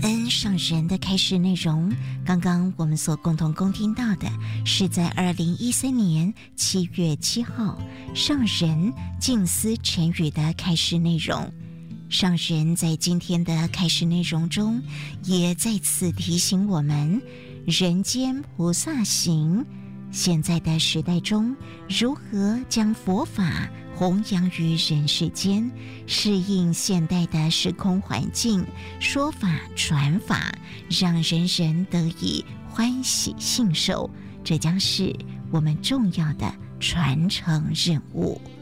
恩上人的开示内容，刚刚我们所共同恭听到的是在2013年7月7号上人静思晨语的开示内容。上人在今天的开示内容中，也再次提醒我们，人间菩萨行，现在的时代中，如何将佛法弘扬于人世间，适应现代的时空环境，说法传法，让人人得以欢喜信受，这将是我们重要的传承任务。